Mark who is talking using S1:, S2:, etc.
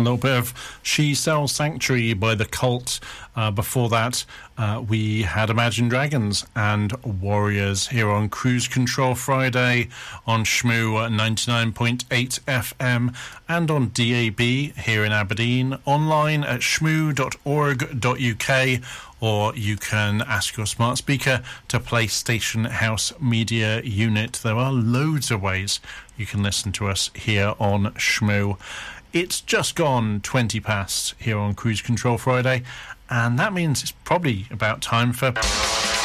S1: A little bit of She Sells Sanctuary by The Cult. Before that, we had Imagine Dragons and Warriors here on Cruise Control Friday on Shmoo 99.8 FM and on DAB here in Aberdeen, online at shmoo.org.uk, or you can ask your smart speaker to play Station House Media Unit. There are loads of ways you can listen to us here on Shmoo. It's just gone 20 past here on Cruise Control Friday, and that means it's probably about time for...